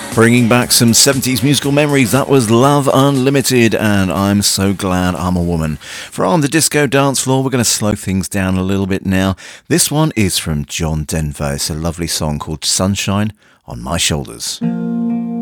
Bringing back some 70s musical memories, that was Love Unlimited, and I'm so glad I'm a woman. For On the Disco Dance Floor, we're going to slow things down a little bit now. This one is from John Denver. It's a lovely song called Sunshine on My Shoulders.